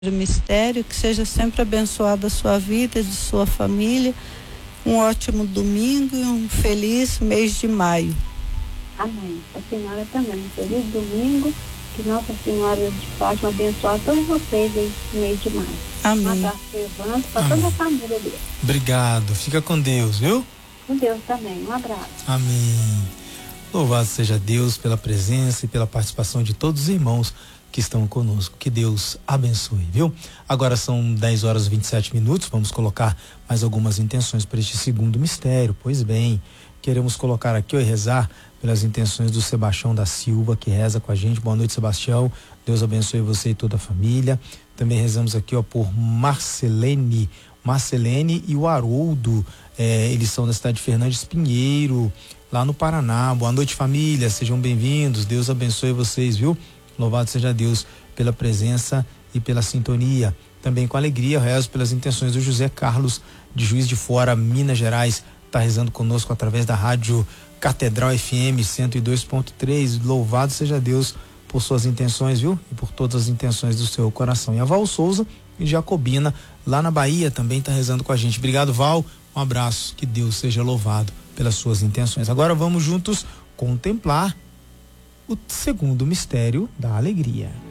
mistério, que seja sempre abençoada a sua vida, de sua família. Um ótimo domingo e um feliz mês de maio. Amém. A senhora também. Feliz domingo. Que Nossa Senhora de Fátima abençoe a todos vocês esse mês de maio. Amém. Um abraço para o Evandro, para toda a família dele. Obrigado. Fica com Deus, viu? Com Deus também. Um abraço. Amém. Louvado seja Deus pela presença e pela participação de todos os irmãos que estão conosco. Que Deus abençoe, viu? Agora são 10 horas e 27 minutos. Vamos colocar mais algumas intenções para este segundo mistério. Pois bem, queremos colocar aqui e rezar pelas intenções do Sebastião da Silva, que reza com a gente. Boa noite, Sebastião. Deus abençoe você e toda a família. Também rezamos aqui por Marcelene e o Haroldo. Eles são da cidade de Fernandes Pinheiro, lá no Paraná. Boa noite, família. Sejam bem-vindos. Deus abençoe vocês, viu? Louvado seja Deus pela presença e pela sintonia. Também com alegria rezo pelas intenções do José Carlos, de Juiz de Fora, Minas Gerais. Está rezando conosco através da rádio Catedral FM 102.3. Louvado seja Deus por suas intenções, viu? E por todas as intenções do seu coração. E a Val Souza, de Jacobina, lá na Bahia, também está rezando com a gente. Obrigado, Val. Um abraço. Que Deus seja louvado pelas suas intenções. Agora vamos juntos contemplar o segundo mistério da alegria.